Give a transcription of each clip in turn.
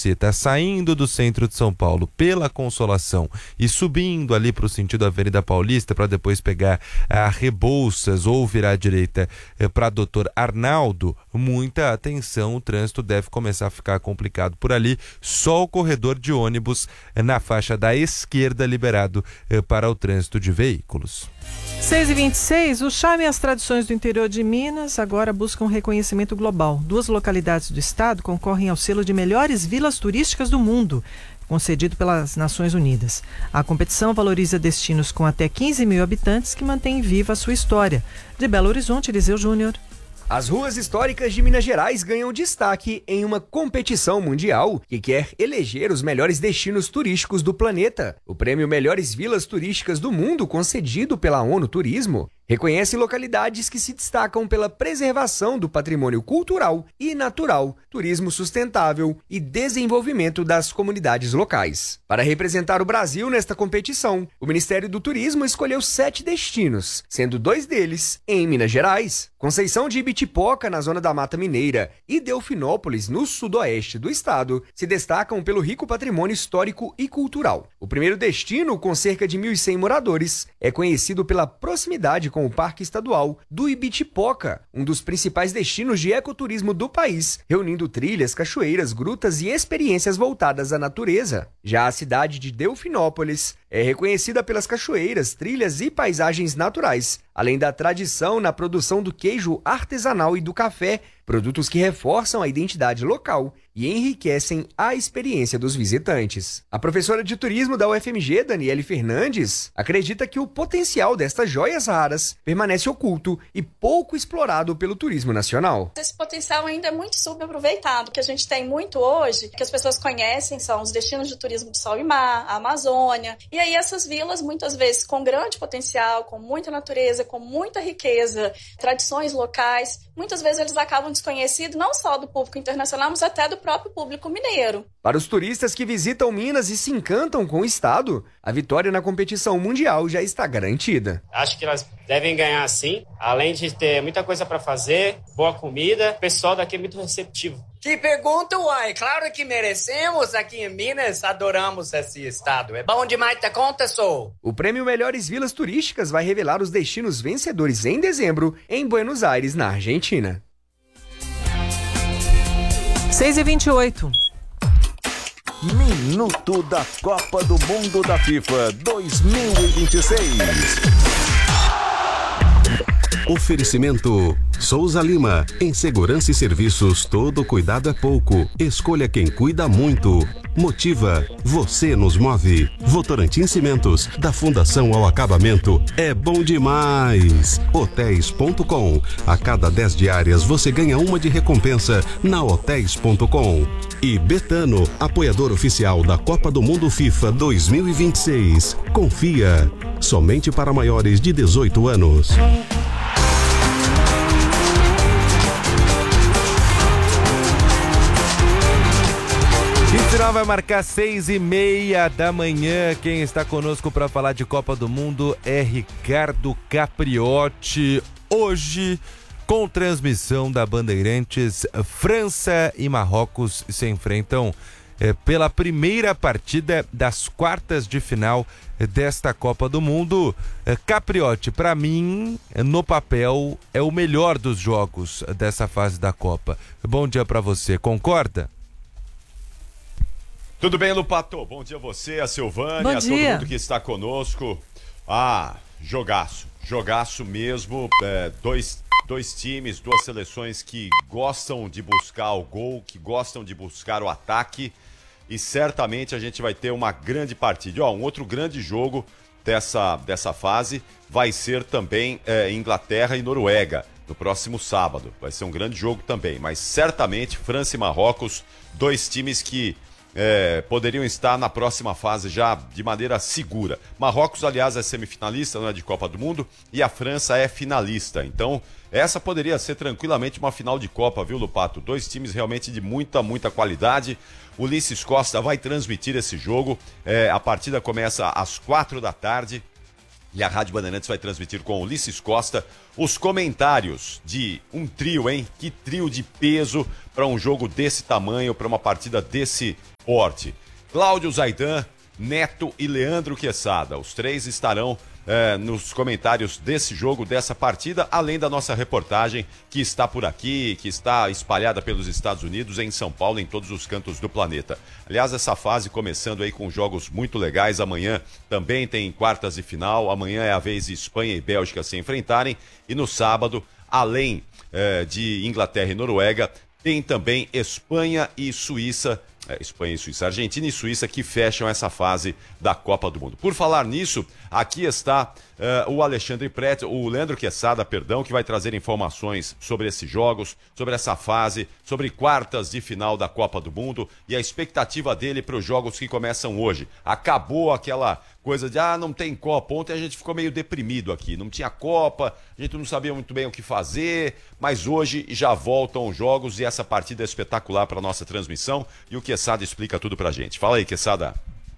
você está saindo do centro de São Paulo pela Consolação e subindo ali para o sentido da Avenida Paulista para depois pegar a Rebouças ou virar à direita para Doutor Arnaldo, muita atenção, o trânsito deve começar a ficar complicado por ali. Só o corredor de ônibus na faixa da esquerda liberado para o trânsito de veículos. 6h26, o charme e as tradições do interior de Minas agora buscam reconhecimento global. 2 localidades do estado concorrem ao selo de melhores vilas turísticas do mundo, concedido pelas Nações Unidas. A competição valoriza destinos com até 15 mil habitantes que mantêm viva a sua história. De Belo Horizonte, Eliseu Júnior. As ruas históricas de Minas Gerais ganham destaque em uma competição mundial que quer eleger os melhores destinos turísticos do planeta. O prêmio Melhores Vilas Turísticas do Mundo, concedido pela ONU Turismo, reconhece localidades que se destacam pela preservação do patrimônio cultural e natural, turismo sustentável e desenvolvimento das comunidades locais. Para representar o Brasil nesta competição, o Ministério do Turismo escolheu 7 destinos, sendo 2 deles em Minas Gerais. Conceição de Ibitipoca, na zona da Mata Mineira, e Delfinópolis, no sudoeste do estado, se destacam pelo rico patrimônio histórico e cultural. O primeiro destino, com cerca de 1.100 moradores, é conhecido pela proximidade com o Parque Estadual do Ibitipoca, um dos principais destinos de ecoturismo do país, reunindo trilhas, cachoeiras, grutas e experiências voltadas à natureza. Já a cidade de Delfinópolis é reconhecida pelas cachoeiras, trilhas e paisagens naturais, além da tradição na produção do queijo artesanal e do café, produtos que reforçam a identidade local e enriquecem a experiência dos visitantes. A professora de turismo da UFMG, Daniele Fernandes, acredita que o potencial destas joias raras permanece oculto e pouco explorado pelo turismo nacional. Esse potencial ainda é muito subaproveitado. O que a gente tem muito hoje, que as pessoas conhecem, são os destinos de turismo de sol e mar, a Amazônia. E aí essas vilas, muitas vezes com grande potencial, com muita natureza, com muita riqueza, tradições locais, muitas vezes eles acabam desconhecidos não só do público internacional, mas até do próprio público mineiro. Para os turistas que visitam Minas e se encantam com o estado, a vitória na competição mundial já está garantida. Acho que elas devem ganhar sim, além de ter muita coisa para fazer, boa comida, o pessoal daqui é muito receptivo. Que pergunta, uai! Claro que merecemos, aqui em Minas adoramos esse estado. É bom demais da conta, sou! O prêmio Melhores Vilas Turísticas vai revelar os destinos vencedores em dezembro em Buenos Aires, na Argentina. 6h28. Minuto da Copa do Mundo da FIFA 2026. Oferecimento Souza Lima. Em segurança e serviços, todo cuidado é pouco. Escolha quem cuida muito. Motiva. Você nos move. Votorantim Cimentos. Da fundação ao acabamento. É bom demais. Hotéis.com. A cada 10 diárias você ganha uma de recompensa na Hotéis.com. E Betano, apoiador oficial da Copa do Mundo FIFA 2026. Confia. Somente para maiores de 18 anos. O final vai marcar 6h30 da manhã. Quem está conosco para falar de Copa do Mundo é Ricardo Capriotti. Hoje, com transmissão da Bandeirantes, França e Marrocos se enfrentam pela primeira partida das quartas de final desta Copa do Mundo. Capriotti, para mim, no papel, é o melhor dos jogos dessa fase da Copa. Bom dia para você, concorda? Tudo bem, Lupato? Bom dia a você, a Silvânia, a todo mundo que está conosco. Jogaço mesmo. Dois times, 2 seleções que gostam de buscar o gol, que gostam de buscar o ataque. E certamente a gente vai ter uma grande partida. Um outro grande jogo dessa fase vai ser também Inglaterra e Noruega, no próximo sábado. Vai ser um grande jogo também. Mas certamente França e Marrocos, 2 times que poderiam estar na próxima fase já de maneira segura. Marrocos, aliás, é semifinalista, não é, de Copa do Mundo, e a França é finalista. Então, essa poderia ser tranquilamente uma final de Copa, viu, Lupato? 2 times realmente de muita qualidade. Ulisses Costa vai transmitir esse jogo. A partida começa às 4 da tarde. E a Rádio Bandeirantes vai transmitir com Ulisses Costa os comentários de um trio, hein? Que trio de peso para um jogo desse tamanho, para uma partida desse esporte. Cláudio Zaidan, Neto e Leandro Quesada. Os três estarão nos comentários desse jogo, dessa partida, além da nossa reportagem que está por aqui, que está espalhada pelos Estados Unidos, em São Paulo, em todos os cantos do planeta. Aliás, essa fase começando aí com jogos muito legais. Amanhã também tem quartas de final. Amanhã é a vez de Espanha e Bélgica se enfrentarem. E no sábado, além de Inglaterra e Noruega, tem também Espanha e Suíça. Argentina e Suíça que fecham essa fase da Copa do Mundo. Por falar nisso, aqui está o Alexandre Prete, o Leandro Quesada, que vai trazer informações sobre esses jogos, sobre essa fase, sobre quartas de final da Copa do Mundo e a expectativa dele para os jogos que começam hoje. Acabou aquela coisa de, não tem Copa. Ontem a gente ficou meio deprimido aqui, não tinha Copa, a gente não sabia muito bem o que fazer, mas hoje já voltam os jogos e essa partida é espetacular para a nossa transmissão e o Quesada explica tudo pra gente. Fala aí, Quesada.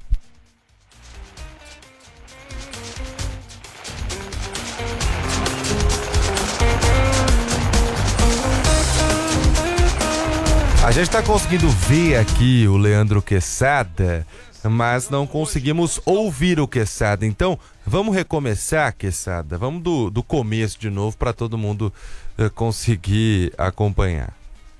A gente está conseguindo ver aqui o Leandro Quesada, mas não conseguimos ouvir o Quesada. Então, vamos recomeçar, Quesada. Vamos do começo de novo para todo mundo conseguir acompanhar.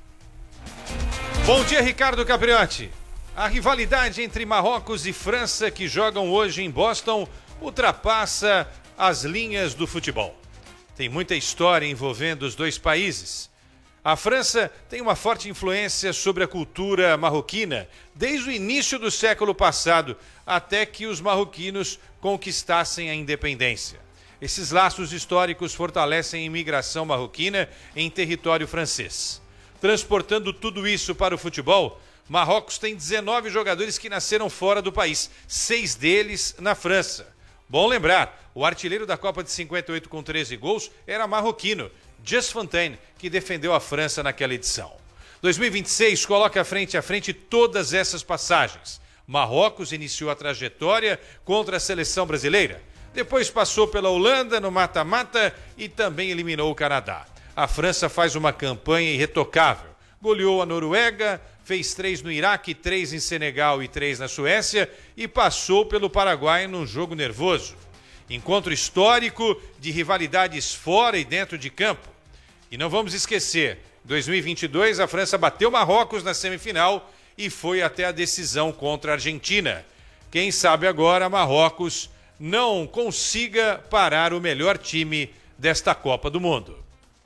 Bom dia, Ricardo Capriotti. A rivalidade entre Marrocos e França, que jogam hoje em Boston, ultrapassa as linhas do futebol. Tem muita história envolvendo os dois países. A França tem uma forte influência sobre a cultura marroquina desde o início do século passado, até que os marroquinos conquistassem a independência. Esses laços históricos fortalecem a imigração marroquina em território francês. Transportando tudo isso para o futebol, Marrocos tem 19 jogadores que nasceram fora do país, 6 deles na França. Bom lembrar, o artilheiro da Copa de 58 com 13 gols era marroquino, Just Fontaine, que defendeu a França naquela edição. 2026 coloca frente a frente todas essas passagens. Marrocos iniciou a trajetória contra a seleção brasileira. Depois passou pela Holanda no mata-mata e também eliminou o Canadá. A França faz uma campanha irretocável. Goleou a Noruega, fez 3 no Iraque, 3 em Senegal e 3 na Suécia e passou pelo Paraguai num jogo nervoso. Encontro histórico de rivalidades fora e dentro de campo. E não vamos esquecer, em 2022 a França bateu Marrocos na semifinal e foi até a decisão contra a Argentina. Quem sabe agora Marrocos não consiga parar o melhor time desta Copa do Mundo.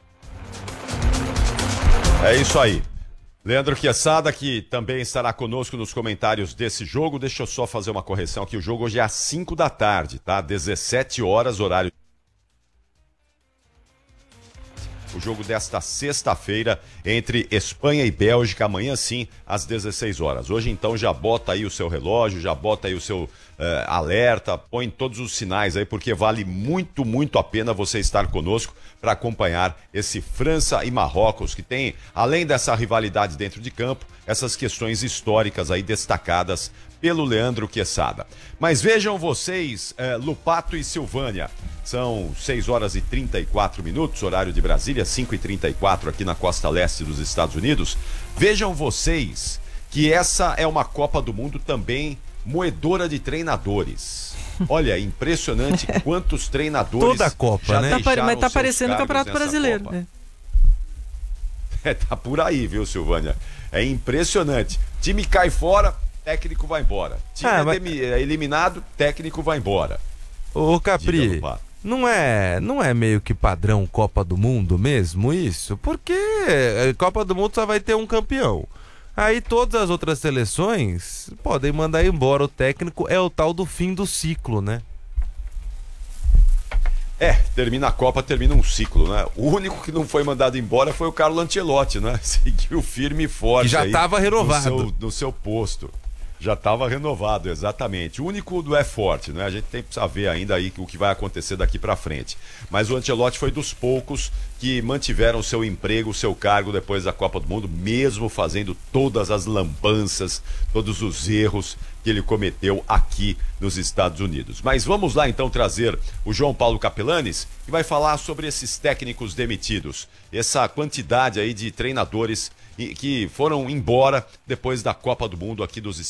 É isso aí. Leandro Quesada, que também estará conosco nos comentários desse jogo. Deixa eu só fazer uma correção aqui. O jogo hoje é às 5 da tarde, tá? 17 horas, horário. O jogo desta sexta-feira entre Espanha e Bélgica, amanhã sim, às 16 horas. Hoje, então, já bota aí o seu relógio, já bota aí o seu alerta, põe todos os sinais aí, porque vale muito, muito a pena você estar conosco para acompanhar esse França e Marrocos, que tem, além dessa rivalidade dentro de campo, essas questões históricas aí destacadas pelo Leandro Quesada. Mas vejam vocês, Lupato e Silvânia, são 6 horas e 34 minutos, horário de Brasília, 5h34 aqui na costa leste dos Estados Unidos. Vejam vocês que essa é uma Copa do Mundo também moedora de treinadores. Olha, impressionante quantos treinadores toda a Copa, já né? Mas tá parecendo o Campeonato Brasileiro, né? Tá por aí, viu, Silvânia? É impressionante. Time cai fora, técnico vai embora. Time é eliminado, técnico vai embora. Ô Capri, não é meio que padrão Copa do Mundo mesmo isso? Porque Copa do Mundo só vai ter um campeão. Aí todas as outras seleções podem mandar embora o técnico, é o tal do fim do ciclo, né? Termina a Copa, termina um ciclo, né? O único que não foi mandado embora foi o Carlo Ancelotti, né? Seguiu firme e forte. Que já estava renovado. No seu posto. Já estava renovado, exatamente. O único do é forte, né? A gente tem que saber ainda aí o que vai acontecer daqui para frente. Mas o Ancelotti foi dos poucos que mantiveram seu emprego, seu cargo depois da Copa do Mundo, mesmo fazendo todas as lambanças, todos os erros que ele cometeu aqui nos Estados Unidos. Mas vamos lá então trazer o João Paulo Capelanes, que vai falar sobre esses técnicos demitidos, essa quantidade aí de treinadores que foram embora depois da Copa do Mundo aqui dos